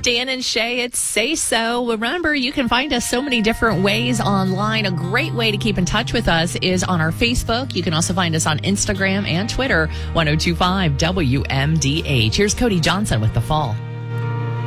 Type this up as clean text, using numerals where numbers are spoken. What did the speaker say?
Dan and Shay, it's Say So. Remember, you can find us so many different ways online. A great way to keep in touch with us is on our Facebook. You can also find us on Instagram and Twitter, 1025 WMDH. Here's Cody Johnson with The Fall.